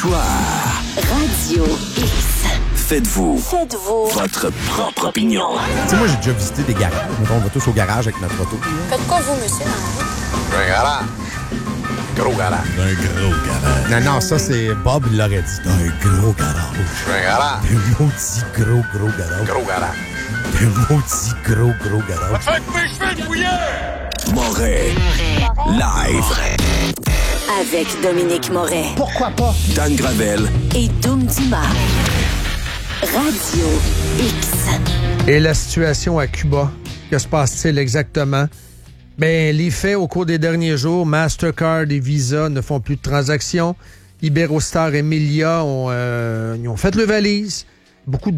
L'histoire. Radio X. Faites-vous votre propre opinion. Tu sais, moi, j'ai déjà visité des garages. Mettons, on va tous au garage avec notre auto. Faites quoi, vous, monsieur? Un garage. Gros garage. Un gros garage. Non, ça, c'est Bob, il l'aurait dit. Un gros garage. Un garage. Un maudit gros garage. Gros garage. Un maudit gros garage. Fait que mes cheveux de bouillère! Moret. Live. Avec Dominique Moret. Pourquoi pas? Dan Gravel. Et Doom Dima. Radio X. Et la situation à Cuba, que se passe-t-il exactement? Bien, les faits au cours des derniers jours, Mastercard et Visa ne font plus de transactions. Iberostar et Melia ils ont fait le valise. Beaucoup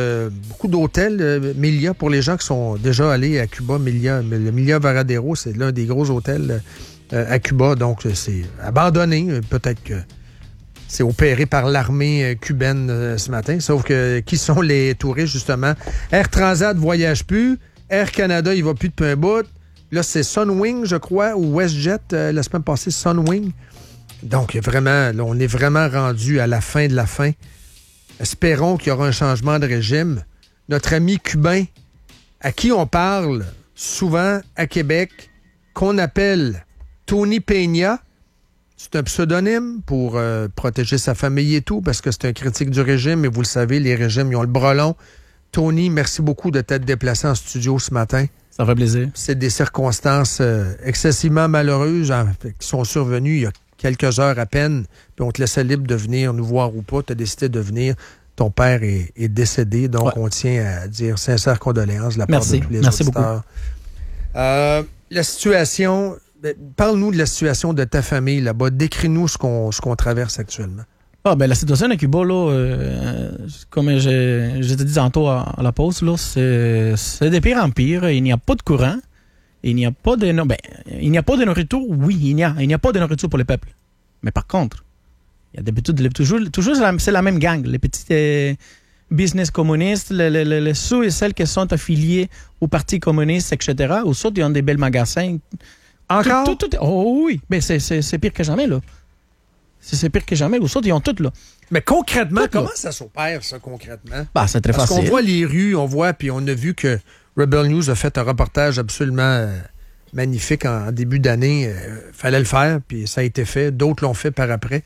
d'hôtels, Melia, pour les gens qui sont déjà allés à Cuba, le Melia Varadero, c'est l'un des gros hôtels à Cuba, donc c'est abandonné. Peut-être que c'est opéré par l'armée cubaine ce matin, sauf que qui sont les touristes, justement? Air Transat voyage plus, Air Canada, il va plus depuis un bout. Là, c'est Sunwing, je crois, ou WestJet, la semaine passée, Sunwing. Donc, vraiment, là, on est vraiment rendu à la fin de la fin. Espérons qu'il y aura un changement de régime. Notre ami cubain, à qui on parle souvent à Québec, qu'on appelle Tony Peña, c'est un pseudonyme pour protéger sa famille et tout, parce que c'est un critique du régime, et vous le savez, les régimes, ils ont le bras long. Tony, merci beaucoup de t'être déplacé en studio ce matin. Ça fait plaisir. C'est des circonstances excessivement malheureuses qui sont survenues il y a quelques heures à peine, puis on te laissait libre de venir nous voir ou pas. Tu as décidé de venir. Ton père est décédé, donc on tient à dire sincères condoléances de la part de tous les auditeurs. Beaucoup. La situation, parle-nous de la situation de ta famille là-bas. Décris-nous ce qu'on traverse actuellement. La situation à Cuba, là, comme je te dis tantôt à la pause, là, c'est de pire en pire. Il n'y a pas de courant. Il n'y a pas de nourriture. Oui, il n'y a pas de nourriture pour le peuple. Mais par contre, il y a d'habitude toujours c'est la même gang. Les petits business communistes, ceux et celles qui sont affiliés au Parti communiste, etc. Ou ceux qui ont des belles magasins. Encore? Oh oui, mais c'est pire que jamais, là. C'est pire que jamais. Ou ça, ils ont tout, là. Mais concrètement, tout, comment là. ça s'opère, ça, concrètement? C'est très Parce facile. qu'on voit les rues, puis on a vu que Rebel News a fait un reportage absolument magnifique en début d'année. Fallait le faire, puis ça a été fait. D'autres l'ont fait par après.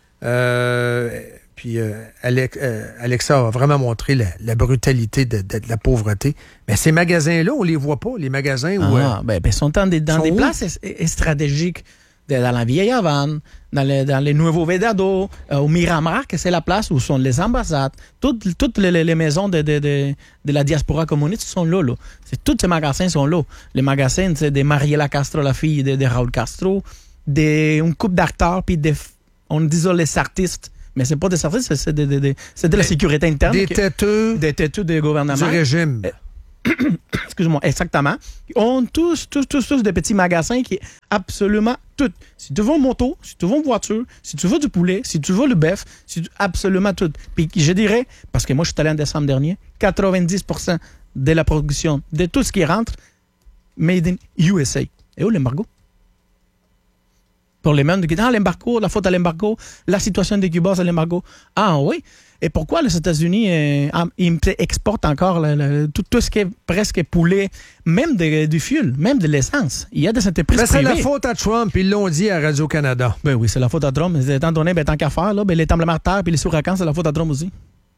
Alexa a vraiment montré la brutalité de la pauvreté. Mais ces magasins-là, on les voit pas, les magasins où... Ils sont dans des places stratégiques. Dans la vieille Havane, dans les nouveaux Vedado, au Miramar, que c'est la place où sont les ambassades. Toutes les maisons de la diaspora communiste sont là. Tous ces magasins sont là. Les magasins, c'est de Mariela Castro, la fille de Raúl Castro, une couple d'acteurs, puis on dit les artistes. Mais c'est pas des artistes, c'est de la sécurité interne. Des têteux du gouvernement. Du régime. Excuse-moi, exactement. Ils ont tous des petits magasins qui absolument tout. Si tu veux une moto, si tu veux une voiture, si tu veux du poulet, si tu veux le bœuf, absolument tout. Puis je dirais, parce que moi je suis allé en décembre dernier, 90% de la production de tout ce qui rentre, made in USA. Et où l'embargo? Pour les mêmes qui disent l'embargo, la faute à l'embargo, la situation de Cuba, c'est l'embargo. Ah oui. Et pourquoi les États-Unis ils exportent encore tout ce qui est presque poulet, même du fuel, même de l'essence? Il y a des entreprises privées. C'est la faute à Trump, ils l'ont dit à Radio-Canada. Ben oui, c'est la faute à Trump. Mais étant donné, tant qu'à faire, là, les tremblements de terre et les ouragans, c'est la faute à Trump aussi.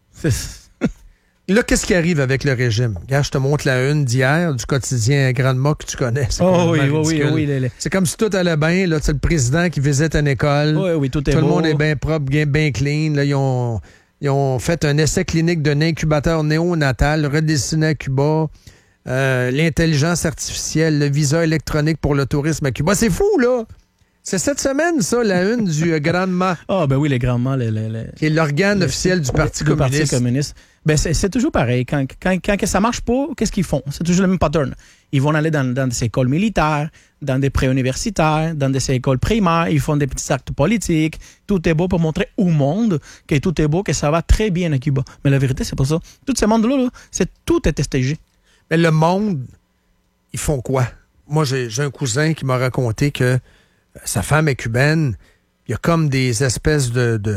Là, qu'est-ce qui arrive avec le régime? Regarde, je te montre la une d'hier du quotidien Grandma que tu connais. Oui. C'est comme si tout allait bien. Là, c'est le président qui visite une école. Oui, tout est beau. Tout le monde est bien propre, bien clean. Là, ils ont fait un essai clinique d'un incubateur néonatal redessiné à Cuba. L'intelligence artificielle, le visa électronique pour le tourisme à Cuba. C'est fou, là! C'est cette semaine, ça, la une du Granma. Oui, les Granma. Qui est l'organe officiel du Parti communiste. C'est toujours pareil. Quand ça marche pas, qu'est-ce qu'ils font? C'est toujours le même pattern. Ils vont aller dans des écoles militaires, dans des préuniversitaires, dans des écoles primaires. Ils font des petits actes politiques. Tout est beau pour montrer au monde que tout est beau, que ça va très bien à Cuba. Mais la vérité, c'est pas ça. Tout ce monde-là, tout est stagé. Mais le monde, ils font quoi? Moi, j'ai un cousin qui m'a raconté que sa femme est cubaine. Il y a comme des espèces de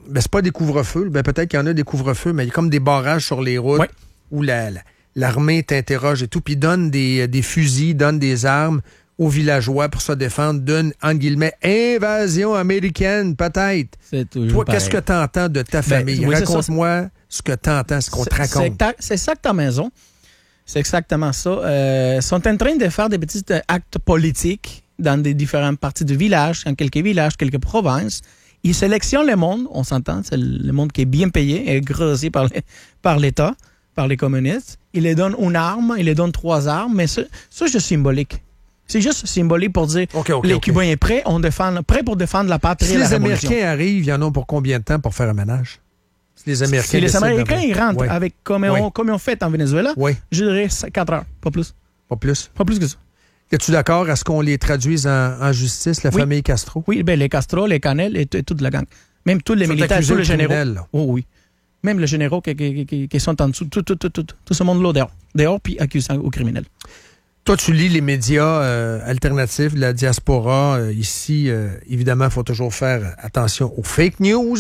Ben, c'est pas des couvre-feux. Ben, peut-être qu'il y en a des couvre-feux, mais il y a comme des barrages sur les routes où l'armée t'interroge et tout, puis donne des fusils, donne des armes aux villageois pour se défendre d'une, entre guillemets, invasion américaine, peut-être. C'est toujours Toi, pareil. qu'est-ce que tu entends de ta famille? oui, Raconte-moi ce que tu entends, ce qu'on te raconte. C'est exactement ça. C'est exactement ça. Ils sont en train de faire des petits actes politiques dans des différentes parties du village, dans quelques villages, quelques provinces. Ils sélectionnent le monde, on s'entend, c'est le monde qui est bien payé et grossi par l'État, par les communistes. Ils les donnent une arme, ils les donnent 3 armes, mais ça c'est juste symbolique. C'est juste symbolique pour dire les Cubains sont prêts pour défendre la patrie et la révolution. Si les Américains arrivent, ils en ont pour combien de temps pour faire un ménage? Si les Américains, ils rentrent avec comme ils ont fait en Venezuela, je dirais 4 heures, pas plus. Pas plus? Pas plus que ça. Es-tu d'accord à ce qu'on les traduise en justice, la famille Castro? Oui, ben les Castro, les Canel et toute la gang. Même tous les militaires, tous les généraux. Oh oui. Même les généraux qui sont en dessous, tout ce monde-là dehors, puis accusés aux criminels. Toi, tu lis les médias alternatifs, la diaspora. Ici, évidemment, il faut toujours faire attention aux fake news.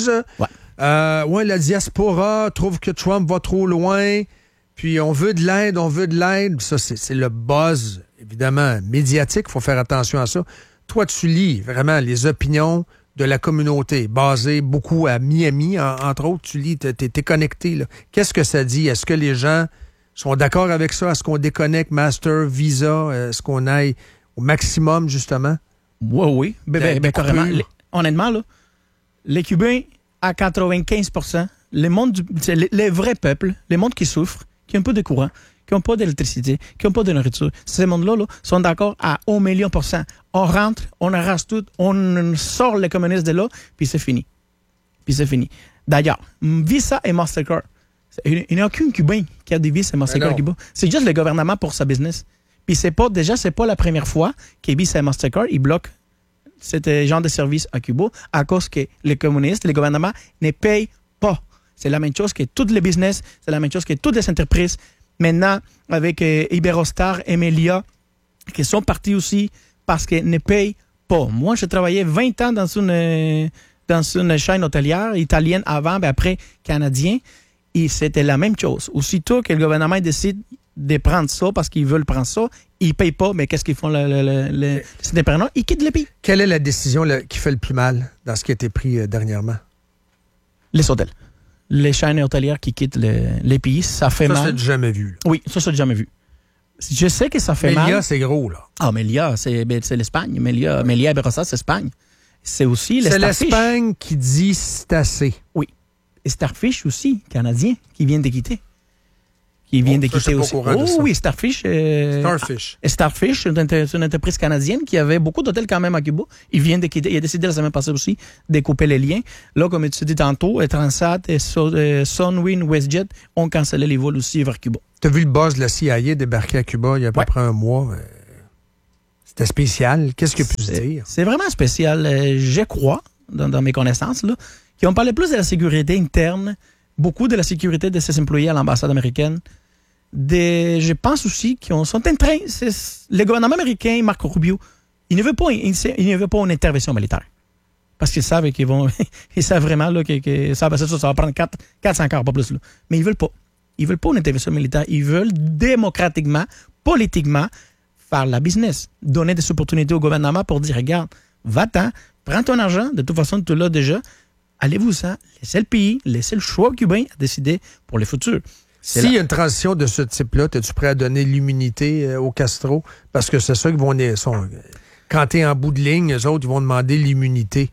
La diaspora trouve que Trump va trop loin, puis on veut de l'aide. Ça, c'est le buzz, évidemment, médiatique. Il faut faire attention à ça. Toi, tu lis vraiment les opinions de la communauté, basées beaucoup à Miami, entre autres. Tu lis, t'es connecté, là. Qu'est-ce que ça dit? Est-ce que les gens sont d'accord avec ça? Est-ce qu'on déconnecte Master, Visa? Est-ce qu'on aille au maximum, justement? Oui. Carrément. Honnêtement, là, les Cubains, à 95%, les vrais peuples, les mondes qui souffrent, qui ont peu de courant, qui n'ont pas d'électricité, qui n'ont pas de nourriture, ces mondes-là sont d'accord à 1 million %. On rentre, on arrache tout, on sort les communistes de là, puis c'est fini. D'ailleurs, Visa et Mastercard, il n'y a aucun Cubain qui a des Visa et Mastercard à Cuba. C'est juste le gouvernement pour sa business. Puis c'est pas la première fois que Visa et Mastercard, ils bloquent ce genre de service à Cuba à cause que les communistes, les gouvernements ne payent pas. C'est la même chose que tous les business, c'est la même chose que toutes les entreprises. Maintenant, avec Iberostar et Melia, qui sont partis aussi parce qu'ils ne payent pas. Moi, j'ai travaillé 20 ans dans une chaîne hôtelière italienne avant, mais après canadienne. Et c'était la même chose. Aussitôt que le gouvernement décide de prendre ça parce qu'ils veulent prendre ça, ils ne payent pas, mais qu'est-ce qu'ils font les indépendants? Ils quittent le pays. Quelle est la décision qui fait le plus mal dans ce qui a été pris dernièrement? Les hôtels. Les chaînes hôtelières qui quittent les pays, ça fait mal. Ça, c'est jamais vu. Là. Oui, ça, c'est jamais vu. Je sais que ça fait mal. Melia, c'est gros, là. Ah, Melia, c'est l'Espagne. Melia et Iberostar, c'est l'Espagne. C'est aussi les Starfish. C'est l'Espagne qui dit c'est assez. Oui. Et Starfish aussi, canadien, qui vient de quitter. Aussi. Oui, Starfish. Starfish, c'est une entreprise canadienne qui avait beaucoup d'hôtels quand même à Cuba. Il vient de quitter. Il a décidé la semaine passée aussi de couper les liens. Là, comme tu dis tantôt, Transat et Sunwing, WestJet ont cancellé les vols aussi vers Cuba. Tu as vu le boss de la CIA débarquer à Cuba il y a à peu près un mois. C'était spécial. Qu'est-ce qu'il a pu se dire? C'est vraiment spécial. Je crois, dans mes connaissances, là, qui ont parlé plus de la sécurité interne, beaucoup de la sécurité de ses employés à l'ambassade américaine. Je pense aussi qu'ils sont en train... Le gouvernement américain, Marco Rubio, il ne veut pas une intervention militaire. Parce qu'ils savent qu'ils vont... ils savent vraiment là, que ça va prendre 400 ans, pas plus. Là. Mais ils ne veulent pas. Ils ne veulent pas une intervention militaire. Ils veulent démocratiquement, politiquement, faire la business. Donner des opportunités au gouvernement pour dire, regarde, va-t'en, prends ton argent, de toute façon, tu l'as déjà. Allez-vous-en, laissez le pays, laissez le choix cubain à décider pour le futur. S'il y a une transition de ce type-là, es-tu prêt à donner l'immunité au Castro? Parce que c'est ça qu'ils vont... Quand tu es en bout de ligne, eux autres, ils vont demander l'immunité.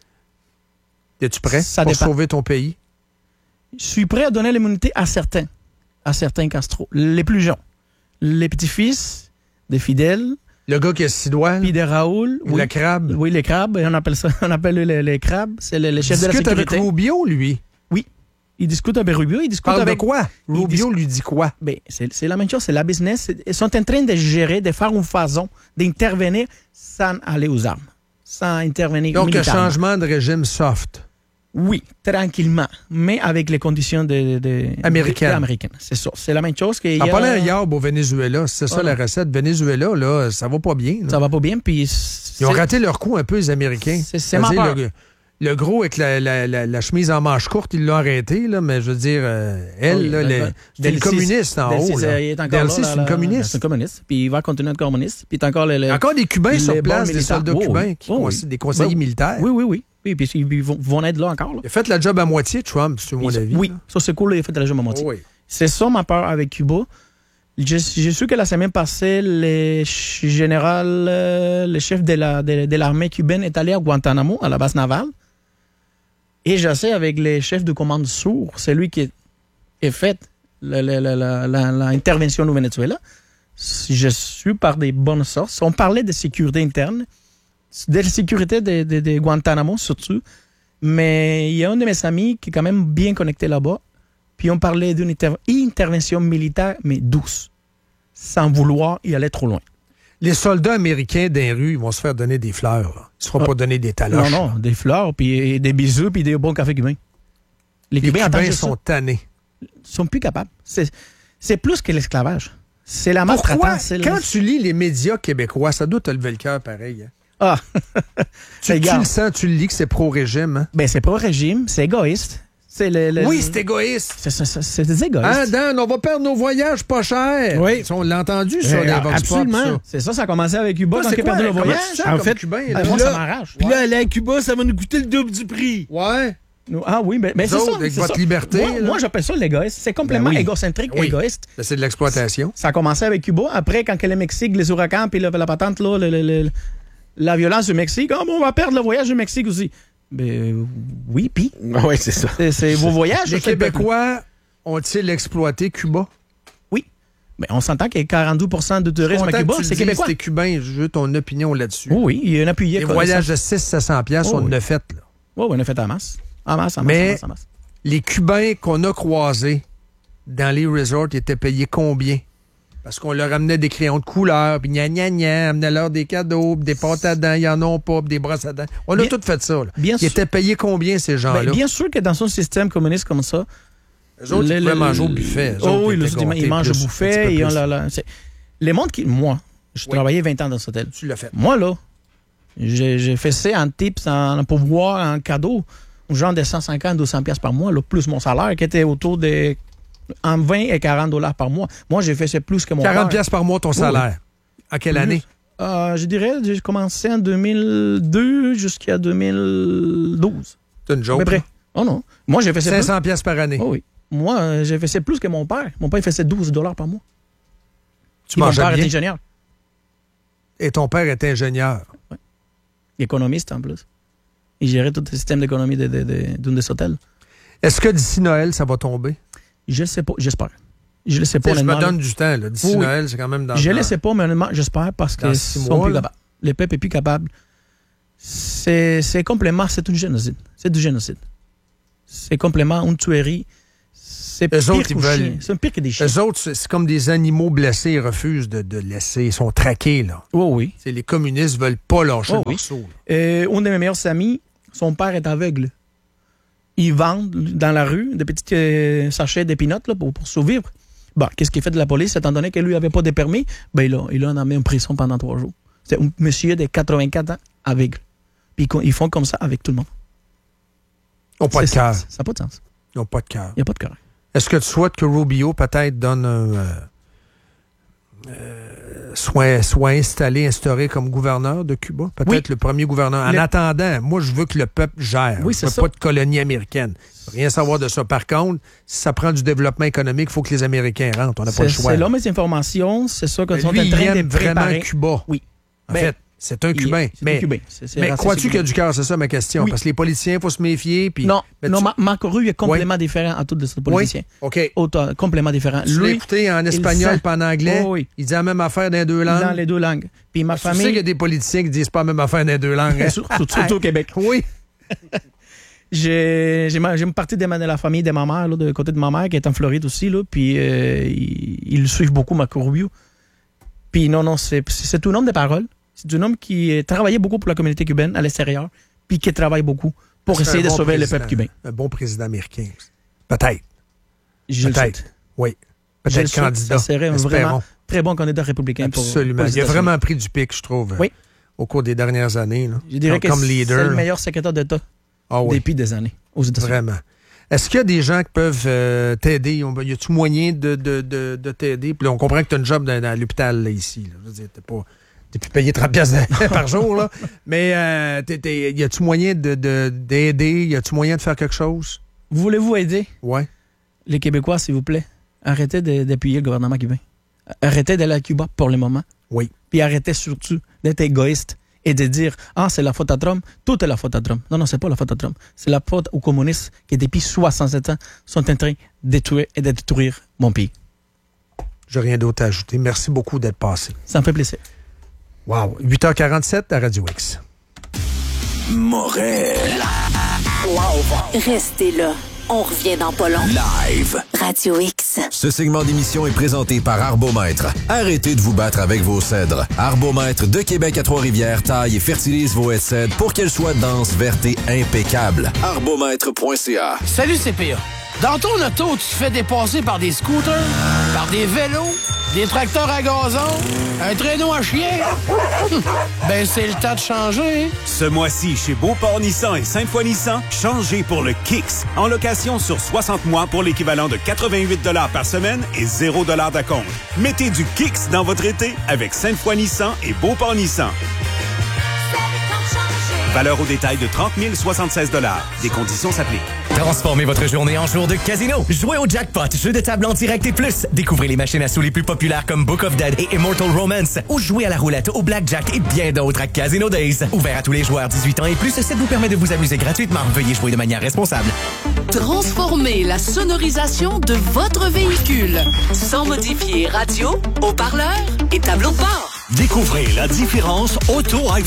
Es-tu prêt pour sauver ton pays? Je suis prêt à donner l'immunité à certains Castro. Les plus jeunes. Les petits-fils des Fidel. Le gars qui a 6 doigts. Puis de Raoul. Le crabe. Oui, les crabes. On appelle les crabes. C'est le chef de la sécurité. Il discute avec Rubio, lui. Oui. Il discute avec Rubio. Il discute avec quoi? Rubio lui dit quoi? Ben, c'est la même chose. C'est la business. Ils sont en train de gérer, de faire une façon d'intervenir sans aller aux armes. Sans intervenir donc, militairement. Un changement de régime soft. Oui, tranquillement, mais avec les conditions américaines. C'est ça. C'est la même chose qu'il y a... En parlant hier au Venezuela, c'est ça la recette. Venezuela, là, ça va pas bien. Là. Ça va pas bien, puis... Ils ont raté leur coup un peu, les Américains. C'est ma peur. Le gros avec la chemise en manche courte, ils l'ont arrêté, là, mais je veux dire, elle, là, c'est une communiste en haut. Delcy, c'est une communiste. C'est une communiste, puis il va continuer à être communiste. Puis encore il y a encore des Cubains sur place, des soldats cubains, des conseillers militaires. Oui. Oui, puis ils vont être là encore. Là. Il a fait la job à moitié, Trump, c'est mon avis. Oui, là. ça c'est cool, il a fait la job à moitié. Oui. C'est ça ma peur avec Cuba. J'ai su que la semaine passée, le chef de l'armée cubaine est allé à Guantanamo, à la base navale. Et je sais, avec les chefs de commande sourds, c'est lui qui a fait l'intervention au Venezuela. Je suis par des bonnes sources. On parlait de sécurité interne, de la sécurité de Guantanamo surtout. Mais il y a un de mes amis qui est quand même bien connecté là-bas. Puis on parlait d'une intervention militaire, mais douce, sans vouloir y aller trop loin. Les soldats américains dans les rues, ils vont se faire donner des fleurs. Là. Ils ne se feront pas donner des taloches. Non, des fleurs, puis des bisous, puis des bons cafés cubains. Les Cubains sont tannés. Ils sont plus capables. C'est plus que l'esclavage. C'est la maltraitance. Quand tu lis les médias québécois, ça doit te lever le cœur pareil. Hein? Ah! tu le sens, tu le lis que c'est pro-régime. Hein? Ben, c'est pro-régime, c'est égoïste. Oui, c'est égoïste. C'est égoïste. Ah, Dan, on va perdre nos voyages pas chers. Oui. On l'a entendu sur les Vox absolument. C'est ça a commencé avec Cuba quand il a perdu le voyage. En fait, Cubain, moi, ça m'arrache. Puis là, aller à Cuba, ça va nous coûter le double du prix. Ouais. Ah oui, mais c'est ça. Avec votre liberté. Moi, j'appelle ça l'égoïste. C'est complètement égocentrique, égoïste. Ben, c'est de l'exploitation. Ça a commencé avec Cuba. Après, quand le Mexique, les ouragans, puis la patente, là, la violence du Mexique, on va perdre le voyage du Mexique aussi. Ben, oui, puis. Oui, c'est ça. C'est vos voyages. Les Québécois ont-ils exploité Cuba? Oui. Mais on s'entend qu'il y a 42% de tourisme à Cuba, c'est québécois. C'est cubain, je veux ton opinion là-dessus. Oui, il y a un appuyé. Les voyages de 600-700$, on en a fait. Là. Oui, on a fait en masse. En masse. Mais les Cubains qu'on a croisés dans les resorts, ils étaient payés combien? Parce qu'on leur amenait des crayons de couleur, puis amenait-leur des cadeaux, puis des pâtes à dents, ils en ont pas, puis des brosses à dents. On a tout fait ça. Là. Ils étaient payés combien, ces gens-là? Bien sûr que dans un système communiste comme ça... Eux autres, ils pouvaient manger au buffet. Ils mangent au buffet. Les mondes qui... Moi, je travaillais 20 ans dans cet hôtel. Tu l'as fait. Moi, là, j'ai fait ça en tips, en pourboire, en cadeau, genre de 150, 200$ par mois, là, plus mon salaire qui était autour de... En 20 et 40$ par mois. Moi, j'ai fait ça plus que mon 40$ par mois, ton salaire. À quelle année? Je dirais, j'ai commencé en 2002 jusqu'à 2012. C'est une joke. À peu près. Oh non. Moi, j'ai fait ça 500$ par année. Oh oui. Moi, j'ai fait ça plus que mon père. Mon père, il faisait 12$ par mois. Mon père est ingénieur. Et ton père est ingénieur. Oui. Économiste, en plus. Il gérait tout le système d'économie d'un des hôtels. Est-ce que d'ici Noël, ça va tomber? Je ne sais pas, j'espère. Je ne sais pas. Je me donne du temps. Là. D'ici Noël, c'est quand même dans je ne le sais pas, mais honnêtement, j'espère parce que sont plus capables. Le peuple est plus capable. C'est complètement, c'est un génocide. C'est du génocide. C'est complètement une tuerie. C'est pire que des chiens. Eux autres, c'est comme des animaux blessés. Ils refusent de laisser. Ils sont traqués, là. Oui. Les communistes ne veulent pas lâcher le morceau. Un de mes meilleurs amis, son père est aveugle. Ils vendent dans la rue des petits sachets d'épinottes pour survivre. Bon, qu'est-ce qu'il fait de la police, étant donné que lui n'avait pas de permis? Ben, il l'a mis en prison pendant 3 jours. C'est un monsieur de 84 ans aveugle. Puis ils font comme ça avec tout le monde. Ils n'ont pas de cœur. Ça n'a pas de sens. Ils n'ont pas de cœur. Il n'y a pas de cœur. Est-ce que tu souhaites que Rubio peut-être donne soit instauré comme gouverneur de Cuba? Peut-être le premier gouverneur. En attendant, moi, je veux que le peuple gère. Oui, c'est ça. Pas de colonie américaine. Rien savoir de ça. Par contre, si ça prend du développement économique, il faut que les Américains rentrent. On n'a pas le choix. C'est là mes informations. C'est ça que sont en train il aime de préparer. Vraiment Cuba. Oui. En fait, c'est un Cubain. Mais crois-tu qu'il y a du cœur? C'est ça ma question. Oui. Parce que les politiciens, il faut se méfier. Puis, non, Marco Rubio est complètement différent à tous les politiciens. Oui. OK. Complètement différent. Tu l'as écouté en espagnol pas en anglais. Oui. Il dit la même affaire dans les deux langues. Dans les deux langues. Puis ma famille... Tu sais qu'il y a des politiciens qui disent pas la même affaire dans les deux langues. Hein? Surtout au Québec. Oui. J'ai une partie de la famille de ma mère, là, de côté de ma mère, qui est en Floride aussi. Là, puis ils suivent beaucoup Marco Rubio. Puis non, c'est un homme de parole. C'est un homme qui travaillait beaucoup pour la communauté cubaine à l'extérieur, puis qui travaille beaucoup pour essayer de sauver le peuple cubain. Un bon président américain. Peut-être. Peut-être. Oui. Peut-être candidat. Ça serait un vraiment très bon candidat républicain. Absolument. Il a vraiment pris du pic, je trouve, au cours des dernières années. Là. Je dirais que c'est le meilleur secrétaire d'État depuis des années aux États-Unis. Vraiment. Est-ce qu'il y a des gens qui peuvent t'aider? Y a-tu moyen de t'aider? Puis là, on comprend que tu as un job dans l'hôpital là, ici. Là. Je veux dire, t'es plus payé 30 piastres par jour. Là. Mais y a-tu moyen d'aider? Y a-tu moyen de faire quelque chose? Voulez-vous aider? Ouais. Les Québécois, s'il vous plaît, arrêtez d'appuyer le gouvernement cubain. Arrêtez d'aller à Cuba pour le moment. Oui. Puis arrêtez surtout d'être égoïste et de dire « Ah, c'est la faute à Trump. Tout est la faute à Trump. » Non, c'est pas la faute à Trump. C'est la faute aux communistes qui, depuis 67 ans, sont en train de détruire mon pays. J'ai rien d'autre à ajouter. Merci beaucoup d'être passé. Ça me fait plaisir. Wow. 8h47 à Radio X. Morel. Restez là. On revient dans pas long. Live. Radio X. Ce segment d'émission est présenté par Arbomètre. Arrêtez de vous battre avec vos cèdres. Arbomètre de Québec à Trois-Rivières taille et fertilise vos haies de cèdre pour qu'elles soient denses, vertes et impeccables. Arbomètre.ca. Salut CPA. Dans ton auto, tu te fais dépasser par des scooters, par des vélos, des tracteurs à gazon, un traîneau à chien. Ben, c'est le temps de changer. Ce mois-ci, chez Beauport Nissan et Sainte-Foy Nissan, changez pour le Kicks. En location sur 60 mois pour l'équivalent de 88 $ par semaine et 0 $ d'acompte. Mettez du Kicks dans votre été avec Sainte-Foy Nissan et Beauport Nissan. Valeur au détail de 30 076 $. Des conditions s'appliquent. Transformez votre journée en jour de casino. Jouez au jackpot, jeu de table en direct et plus. Découvrez les machines à sous les plus populaires comme Book of Dead et Immortal Romance. Ou jouez à la roulette, au blackjack et bien d'autres à Casino Days. Ouvert à tous les joueurs 18 ans et plus, ça vous permet de vous amuser gratuitement. Veuillez jouer de manière responsable. Transformez la sonorisation de votre véhicule sans modifier radio, haut-parleur et tableau de bord. Découvrez la différence Auto